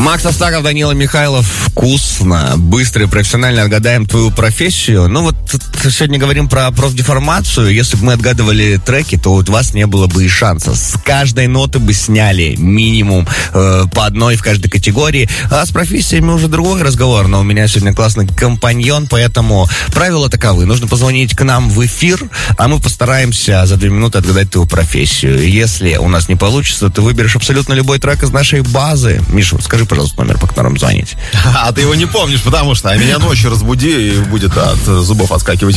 Макс Астаков, Данила Михайлов. Вкусно, быстро и профессионально отгадаем твою профессию. Ну вот сегодня говорим про профдеформацию. Если бы мы отгадывали треки, то вот у вас не было бы и шанса. С каждой ноты бы сняли минимум по одной в каждой категории. А с профессиями уже другой разговор. Но у меня сегодня классный компаньон, поэтому правила таковы. Нужно позвонить к нам в эфир, а мы постараемся за 2 минуты отгадать твою профессию. Если у нас не получится, ты выберешь абсолютно любой трек из нашей базы. Миша, скажи, пожалуйста, номер, по которому звонить. А ты его не помнишь, потому что меня ночью разбуди, и будет от зубов отскакивать.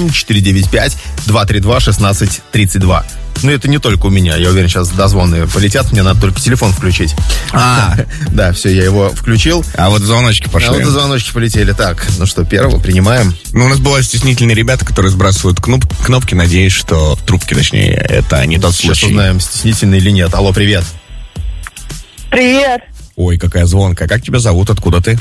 8-495-232-16-32. Ну, это не только у меня. Я уверен, сейчас дозвоны полетят. Мне надо только телефон включить. Да, все, я его включил. А вот звоночки пошли. А вот звоночки полетели. Так, ну что, первого принимаем. Ну, у нас бывают стеснительные ребята, которые сбрасывают кнопки, надеясь, что трубки, точнее, это не тот случай. Сейчас узнаем, стеснительный или нет. Алло, привет. Привет. Ой, какая звонкая. Как тебя зовут? Откуда ты?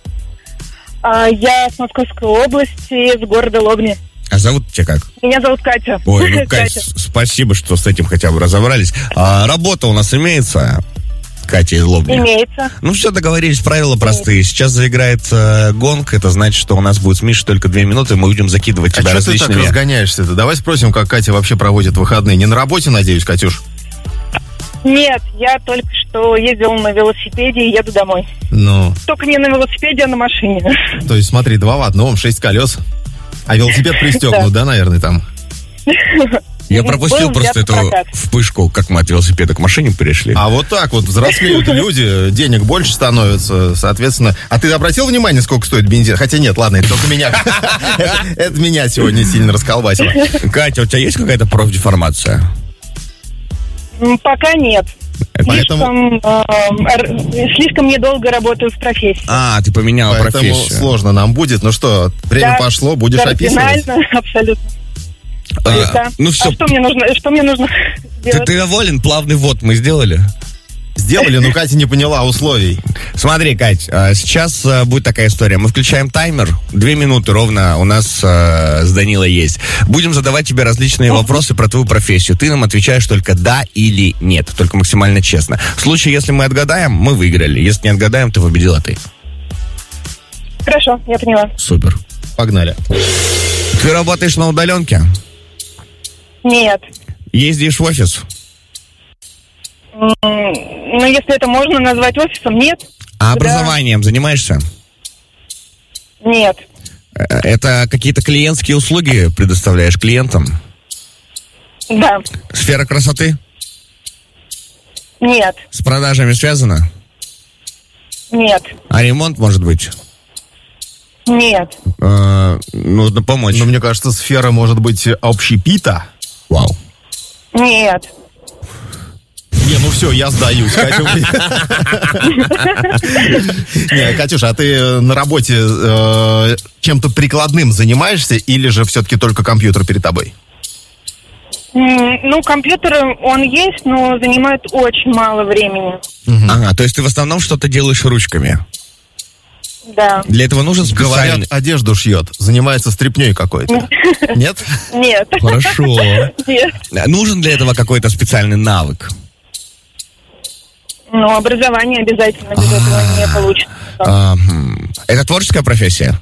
Я с Московской области, с города Лобни. А зовут тебя как? Меня зовут Катя. Ой, ну, Катя, спасибо, что с этим хотя бы разобрались. Работа у нас имеется, Катя из Лобни? Имеется. Ну все, договорились, правила простые. Сейчас заиграет гонг, это значит, что у нас будет с Мишей только 2 минуты, мы будем закидывать тебя различными... А что ты так разгоняешься-то? Давай спросим, как Катя вообще проводит выходные. Не на работе, надеюсь, Катюш? Нет, я только что ездила на велосипеде и еду домой. Ну. Только не на велосипеде, а на машине. То есть, смотри, 2 в одном, 6 колес. А велосипед пристегнут, да, наверное, там? Я пропустил просто эту вспышку, как мы от велосипеда к машине перешли. А вот так вот взрослеют люди, денег больше становится, соответственно. А ты обратил внимание, сколько стоит бензин? Хотя нет, ладно, это только меня. Это меня сегодня сильно расколбасило. Катя, у тебя есть какая-то профдеформация? Пока нет. Слишком недолго работаю в профессии. Ты поменяла профессию. Поэтому сложно нам будет. Ну что, время пошло, будешь описывать? Абсолютно. Ну все. Что мне нужно делать? Ты доволен? Плавный ввод мы сделали? Сделали, но Катя не поняла условий. Смотри, Кать, сейчас будет такая история. Мы включаем таймер. 2 минуты ровно у нас с Данилой есть. Будем задавать тебе различные вопросы про твою профессию. Ты нам отвечаешь только да или нет. Только максимально честно. В случае, если мы отгадаем, мы выиграли. Если не отгадаем, то победила ты. Хорошо, я поняла. Супер. Погнали. Ты работаешь на удаленке? Нет. Ездишь в офис? Ну, если это можно назвать офисом, нет. А образованием занимаешься? Нет. Это какие-то клиентские услуги предоставляешь клиентам? Да. Сфера красоты? Нет. С продажами связано? Нет. А ремонт, может быть? Нет. Нужно помочь. Но мне кажется, сфера может быть общепита. Вау. Нет. Не, ну все, я сдаюсь, Катя. Не, Катюша, а ты на работе чем-то прикладным занимаешься или же все-таки только компьютер перед тобой? Ну, компьютер, он есть, но занимает очень мало времени. Ага, то есть ты в основном что-то делаешь ручками? Да. Для этого нужен специальный... Говорят, одежду шьет, занимается стряпнёй какой-то. Нет? Нет. Хорошо. Нет. Нужен для этого какой-то специальный навык? Ну, образование обязательно, без этого не получится. Это творческая профессия?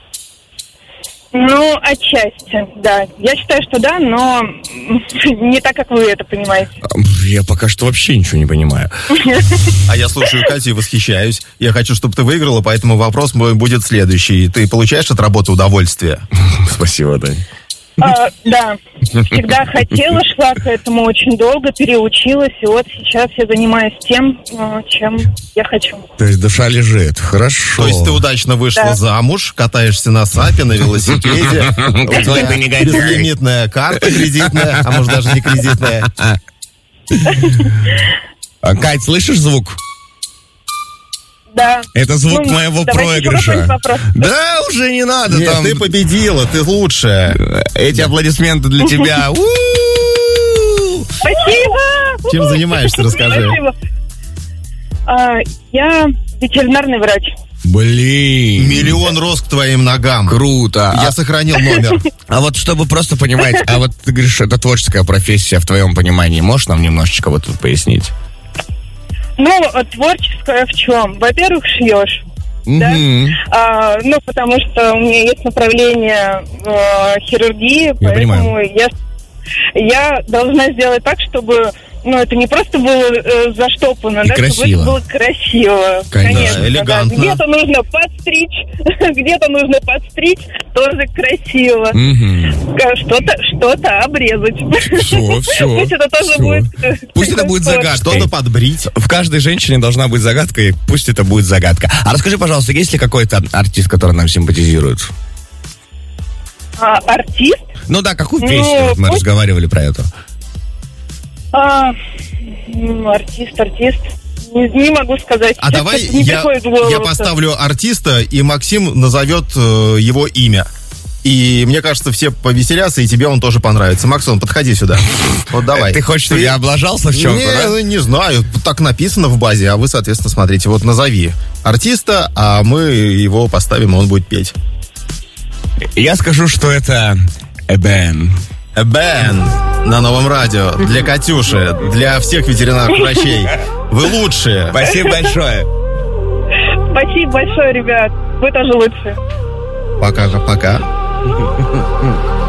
Ну, отчасти, да. Я считаю, что да, но не так, как вы это понимаете. Я пока что вообще ничего не понимаю. А я слушаю Катю и восхищаюсь. Я хочу, чтобы ты выиграла, поэтому вопрос мой будет следующий. Ты получаешь от работы удовольствие? Спасибо, Дань. Да, всегда хотела, шла к этому очень долго, переучилась, и вот сейчас я занимаюсь тем, чем я хочу. То есть душа лежит, хорошо. То есть ты удачно вышла замуж, катаешься на САПе, на велосипеде, у тебя безлимитная карта кредитная, а может даже не кредитная. Кать, слышишь звук? Да. Это звук моего проигрыша. Да, уже не надо. Нет, ты победила, ты лучшая. Эти аплодисменты для тебя. Спасибо. Чем занимаешься, расскажи. Я ветеринарный врач. Блин. 1 000 000 роз к твоим ногам. Круто. Я сохранил номер. А вот чтобы просто понимать, а вот ты говоришь, это творческая профессия в твоем понимании. Можешь нам немножечко вот тут пояснить? Ну, творческое в чем? Во-первых, шьешь. Да? Ну, потому что у меня есть направление хирургии, поэтому я должна сделать так, чтобы, ну, это не просто было заштопано, да, красиво. чтобы это было красиво. Конечно, элегантно. Да. Где-то нужно подстричь, тоже красиво. Что-то обрезать. Все. Пусть это тоже будет. Пусть это будет загадка. Что-то подбрить. В каждой женщине должна быть загадка, и пусть это будет загадка. А расскажи, пожалуйста, есть ли какой-то артист, который нам симпатизирует? Артист? Ну да, какую песню? Вот мы разговаривали про это. Артист. Не могу сказать. А давай я поставлю артиста, и Максим назовет его имя. И мне кажется, все повеселятся, и тебе он тоже понравится. Максон, подходи сюда. Вот давай. Ты хочешь, чтобы я облажался в чем-то, да? Не знаю. Так написано в базе, а вы, соответственно, смотрите. Вот назови артиста, а мы его поставим, и он будет петь. Я скажу, что это Эбен. Эбен на Новом радио. Для Катюши, для всех ветеринарных врачей. Вы лучшие. Спасибо большое. Спасибо большое, ребят. Вы тоже лучшие. Пока.